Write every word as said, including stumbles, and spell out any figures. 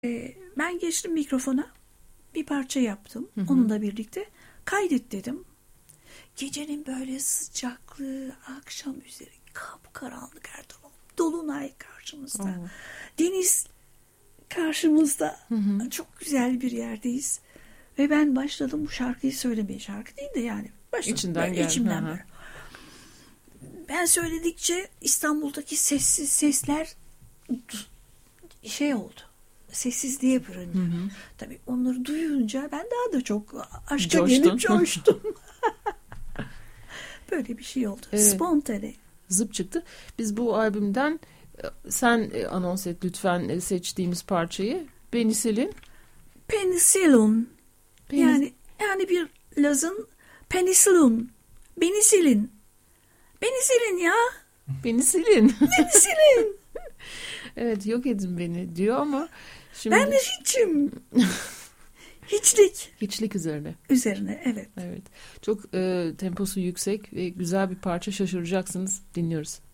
Ee, ben geçtim mikrofona, bir parça yaptım. Hı hı. Onunla birlikte kaydet dedim. Gecenin böyle sıcaklığı, akşam üzeri kapkaranlık, her taraf dolunay karşımızda. Oo. Deniz karşımızda. Hı hı. Çok güzel bir yerdeyiz. Ve ben başladım bu şarkıyı söylemeye. Şarkı değil de yani. Başladım. İçinden Böyle geldi. içimden Hı hı. böyle. Ben söyledikçe İstanbul'daki sessiz sesler şey oldu. Sessizliğe büründü. Hı hı. Tabii onları duyunca ben daha da çok aşka Coştun. gelip coştum. Böyle bir şey oldu. Evet. Spontane. Zıp çıktı. Biz bu albümden sen anons et lütfen seçtiğimiz parçayı. Penicillin. Penicillin. Penis- Yani yani bir Laz'ın penicillin. Penicillin. Penicillin ya. Penicillin. Penicillin. Evet, yok edin beni diyor ama şimdi Ben de hiçim. Hiçlik. hiçlik üzerine. Üzerine evet. Evet. Çok e, temposu yüksek ve güzel bir parça, şaşıracaksınız. Dinliyoruz.